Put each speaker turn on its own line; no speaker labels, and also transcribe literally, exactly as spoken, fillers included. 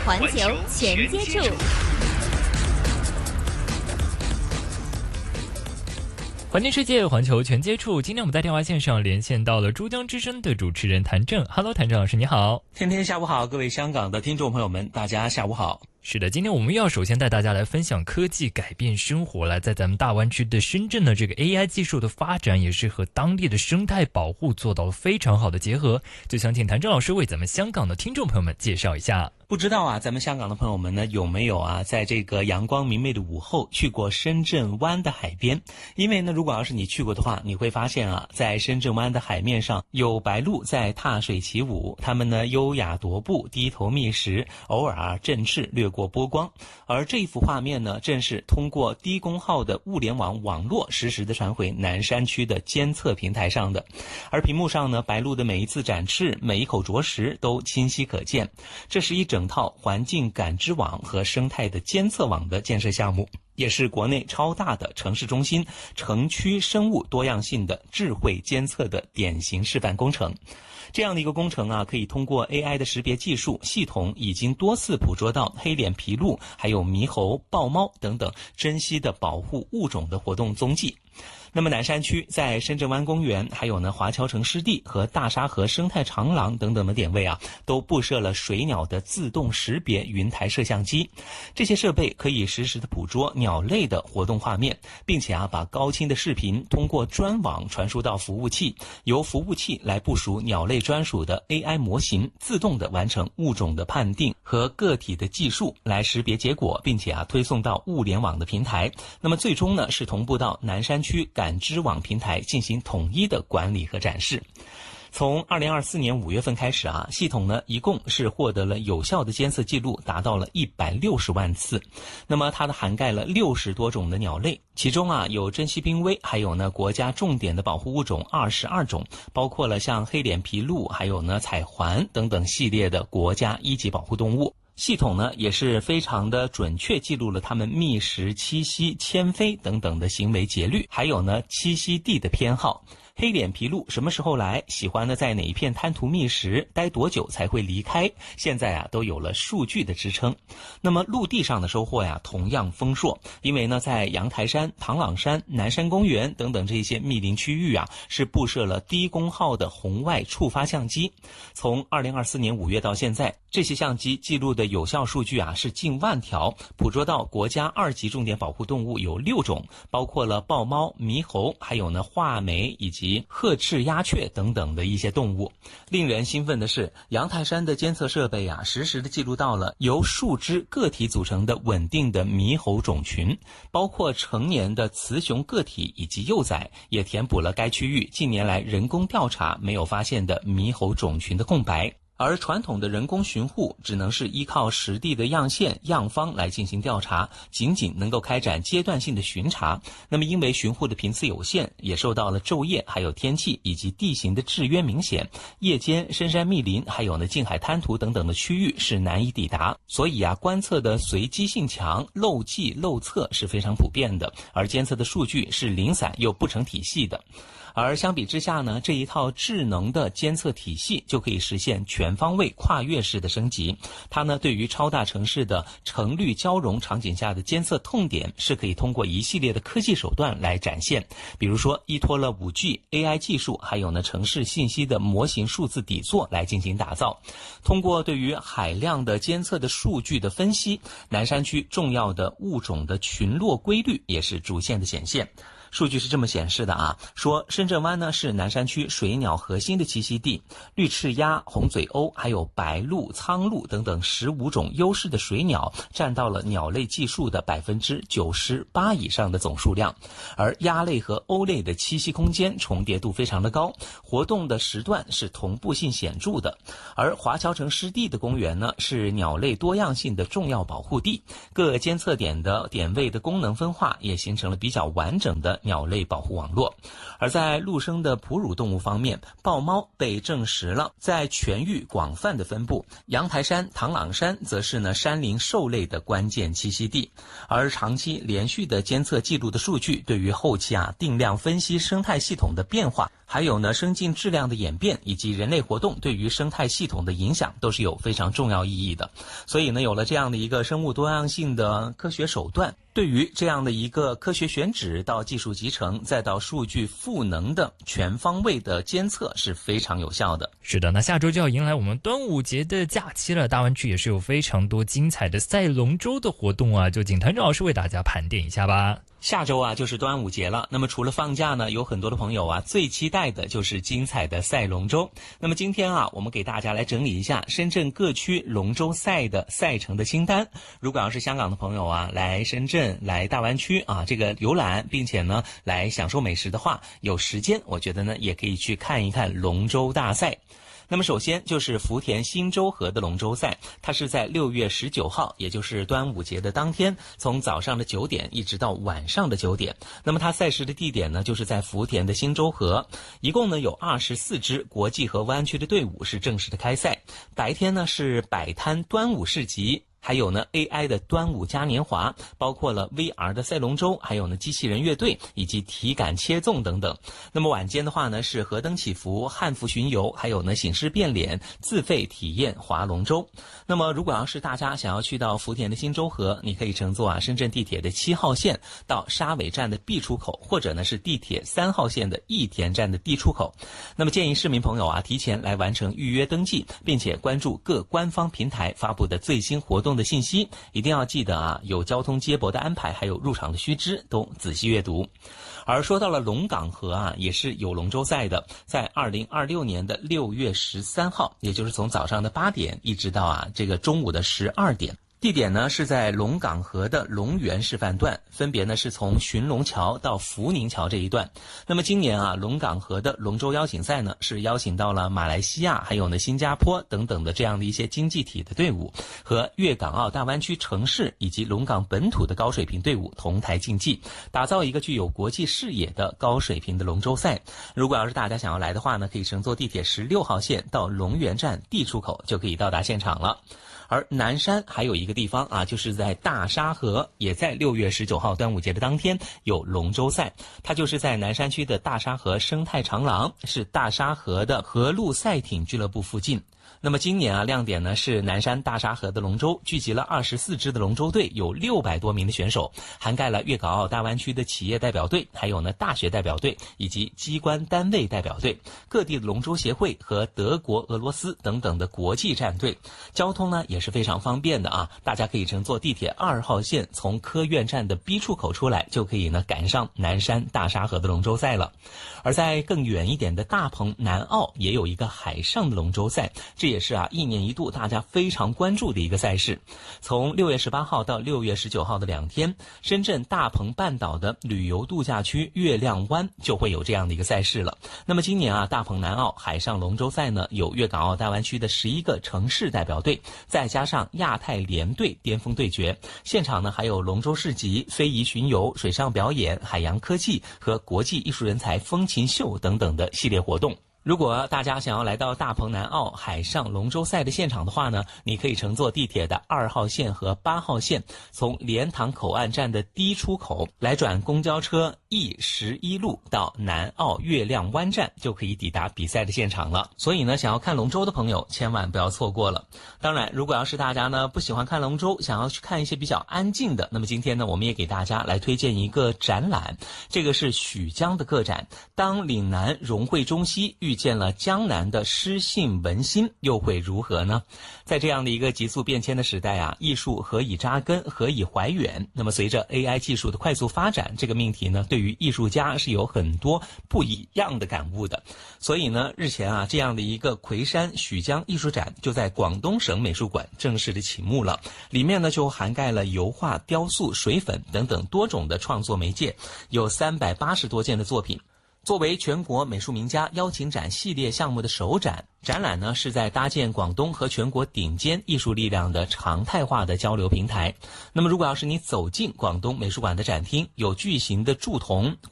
环球全接触。
环境世界，环球全接触。今天我们在电话线上连线到了珠江之声的主持人谭正。Hello， 谭正老师，你好。
天天下午好，各位香港的听众朋友们，大家下午好。
是的，今天我们要首先带大家来分享科技改变生活。来，在咱们大湾区的深圳呢，这个 A I 技术的发展也是和当地的生态保护做到了非常好的结合。就想请谭正老师为咱们香港的听众朋友们介绍一下。
不知道啊，咱们香港的朋友们呢，有没有啊，在这个阳光明媚的午后去过深圳湾的海边？因为呢，如果要是你去过的话，你会发现啊，在深圳湾的海面上有白鹭在踏水起舞，它们呢优雅踱步，低头觅食，偶尔啊振翅掠过波光。而这一幅画面呢，正是通过低功耗的物联网网络实时的传回南山区的监测平台上的。而屏幕上呢，白鹭的每一次展翅，每一口啄食都清晰可见。这是一整套环境感知网和生态的监测网的建设项目，也是国内超大的城市中心城区生物多样性的智慧监测的典型示范工程。这样的一个工程啊，可以通过 A I 的识别技术，系统已经多次捕捉到黑脸琵鹭、还有猕猴、豹猫等等珍稀的保护物种的活动踪迹。那么南山区在深圳湾公园，还有呢华侨城湿地和大沙河生态长廊等等的点位啊，都布设了水鸟的自动识别云台摄像机。这些设备可以实时的捕捉鸟类的活动画面，并且啊把高清的视频通过专网传输到服务器，由服务器来部署鸟类专属的 A I 模型，自动的完成物种的判定和个体的计数，来识别结果，并且啊推送到物联网的平台。那么最终呢是同步到南山区感知网平台进行统一的管理和展示。从二零二四年五月份开始啊，系统呢一共是获得了有效的监测记录达到了一百六十万次。那么它的涵盖了六十多种的鸟类，其中啊有珍稀濒危，还有呢国家重点的保护物种二十二种，包括了像黑脸琵鹭，还有呢彩环等等系列的国家一级保护动物。系统呢也是非常的准确记录了它们觅食、栖息、迁飞等等的行为节律，还有呢栖息地的偏好。黑脸琵鹭什么时候来，喜欢呢在哪一片滩涂觅食，待多久才会离开，现在啊都有了数据的支撑。那么陆地上的收获呀同样丰硕，因为呢在阳台山、唐朗山、南山公园等等这些密林区域啊，是布设了低功耗的红外触发相机。从二零二四年五月到现在，这些相机记录的有效数据啊是近万条，捕捉到国家二级重点保护动物有六种，包括了豹猫、猕猴，还有呢画眉以及褐翅鸦雀等等的一些动物。令人兴奋的是，阳台山的监测设备啊，实时的记录到了由数只个体组成的稳定的猕猴种群，包括成年的雌雄个体以及幼崽，也填补了该区域近年来人工调查没有发现的猕猴种群的空白。而传统的人工巡护只能是依靠实地的样线、样方来进行调查，仅仅能够开展阶段性的巡查。那么因为巡护的频次有限，也受到了昼夜还有天气以及地形的制约明显，夜间深山密林还有呢近海滩涂等等的区域是难以抵达，所以啊观测的随机性强，漏记漏测是非常普遍的，而监测的数据是零散又不成体系的。而相比之下呢，这一套智能的监测体系就可以实现全方位跨越式的升级。它呢对于超大城市的城绿交融场景下的监测痛点是可以通过一系列的科技手段来展现，比如说依托了 五 G A I 技术，还有呢城市信息的模型数字底座来进行打造。通过对于海量的监测的数据的分析，南山区重要的物种的群落规律也是逐渐的显现。数据是这么显示的啊，说深圳湾呢是南山区水鸟核心的栖息地，绿翅鸦、红嘴鸥还有白鹭、苍鹭等等十五种优势的水鸟占到了鸟类计数的百分之九十八以上的总数量，而鸦类和鸥类的栖息空间重叠度非常的高，活动的时段是同步性显著的。而华侨城湿地的公园呢是鸟类多样性的重要保护地，各监测点的点位的功能分化也形成了比较完整的鸟类保护网络。而在陆生的哺乳动物方面，豹猫被证实了在全域广泛的分布，阳台山、唐朗山则是呢山林兽类的关键栖息地。而长期连续的监测记录的数据，对于后期啊定量分析生态系统的变化，还有呢生境质量的演变，以及人类活动对于生态系统的影响，都是有非常重要意义的。所以呢，有了这样的一个生物多样性的科学手段，对于这样的一个科学选址到技术集成再到数据赋能的全方位的监测是非常有效的。
是的，那下周就要迎来我们端午节的假期了，大湾区也是有非常多精彩的赛龙舟的活动啊，就景谭正老师为大家盘点一下吧。
下周啊就是端午节了，那么除了放假呢，有很多的朋友啊最期待的就是精彩的赛龙舟。那么今天啊我们给大家来整理一下深圳各区龙舟赛的赛程的清单。如果要是香港的朋友啊来深圳来大湾区啊这个游览，并且呢来享受美食的话，有时间我觉得呢也可以去看一看龙舟大赛。那么首先就是福田新洲河的龙舟赛，它是在六月十九号，也就是端午节的当天，从早上的九点一直到晚上的九点。那么它赛事的地点呢，就是在福田的新洲河。一共呢有二十四支国际和湾区的队伍是正式的开赛。白天呢是摆摊端午市集，还有呢 A I 的端午嘉年华，包括了 V R 的赛龙舟，还有呢机器人乐队以及体感切纵等等。那么晚间的话呢是河灯起伏、汉服巡游，还有呢醒狮变脸、自费体验划龙舟。那么如果要是大家想要去到福田的新洲河，你可以乘坐啊深圳地铁的七号线到沙尾站的 B 出口，或者呢是地铁三号线的益田站的 D 出口。那么建议市民朋友啊提前来完成预约登记，并且关注各官方平台发布的最新活动的信息，一定要记得啊，有交通接驳的安排，还有入场的须知都仔细阅读。而说到了龙岗河啊，也是有龙舟赛的，在二零二六年的六月十三号，也就是从早上的八点一直到啊这个中午的十二点。地点呢是在龙岗河的龙源示范段，分别呢是从寻龙桥到福宁桥这一段。那么今年啊龙岗河的龙舟邀请赛呢是邀请到了马来西亚还有呢新加坡等等的这样的一些经济体的队伍，和粤港澳大湾区城市以及龙岗本土的高水平队伍同台竞技，打造一个具有国际视野的高水平的龙舟赛。如果要是大家想要来的话呢，可以乘坐地铁十六号线到龙源站 D 出口就可以到达现场了。而南山还有一个地方啊，就是在大沙河，也在六月十九号端午节的当天有龙舟赛，它就是在南山区的大沙河生态长廊，是大沙河的河路赛艇俱乐部附近。那么今年啊，亮点呢是南山大沙河的龙舟聚集了二十四支的龙舟队，有六百多名的选手，涵盖了粤港澳大湾区的企业代表队，还有呢大学代表队以及机关单位代表队，各地的龙舟协会和德国、俄罗斯等等的国际战队。交通呢也是非常方便的啊，大家可以乘坐地铁二号线从科院站的 B 出口出来，就可以呢赶上南山大沙河的龙舟赛了。而在更远一点的大鹏南澳也有一个海上的龙舟赛，这也是啊一年一度大家非常关注的一个赛事。从六月十八号到六月十九号的两天，深圳大鹏半岛的旅游度假区月亮湾就会有这样的一个赛事了。那么今年啊大鹏南澳海上龙舟赛呢，有粤港澳大湾区的十一个城市代表队，再加上亚太联队巅峰对决，现场呢还有龙舟市集、非遗巡游、水上表演、海洋科技和国际艺术人才风琴秀等等的系列活动。如果大家想要来到大鹏南澳海上龙舟赛的现场的话呢，你可以乘坐地铁的二号线和八号线，从莲塘口岸站的 D 出口来转公交车 E 十一路到南澳月亮湾站，就可以抵达比赛的现场了。所以呢，想要看龙舟的朋友千万不要错过了。当然，如果要是大家呢不喜欢看龙舟，想要去看一些比较安静的，那么今天呢我们也给大家来推荐一个展览，这个是许江的个展。当岭南融汇中西，遇见了江南的诗性文心，又会如何呢？在这样的一个急速变迁的时代啊，艺术何以扎根，何以怀远？那么随着 A I 技术的快速发展，这个命题呢对于艺术家是有很多不一样的感悟的。所以呢日前啊这样的一个魁山许江艺术展就在广东省美术馆正式的启幕了，里面呢就涵盖了油画、雕塑、水粉等等多种的创作媒介，有三百八十多件的作品。作为全国美术名家邀请展系列项目的首展，展览呢是在搭建广东和全国顶尖艺术力量的常态化的交流平台。那么如果要是你走进广东美术馆的展厅，有巨型的铸铜、